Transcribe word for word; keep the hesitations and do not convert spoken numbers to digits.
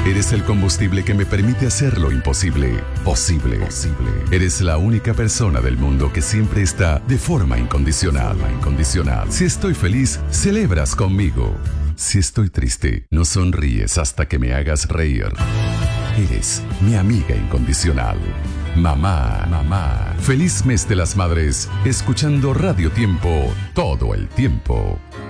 Eres el combustible que me permite hacer lo imposible posible. Posible. Eres la única persona del mundo que siempre está de forma incondicional. Incondicional. Si estoy feliz, celebras conmigo. Si estoy triste, no sonríes hasta que me hagas reír. Eres mi amiga incondicional. Mamá, mamá. Feliz mes de las madres, escuchando Radio Tiempo todo el tiempo.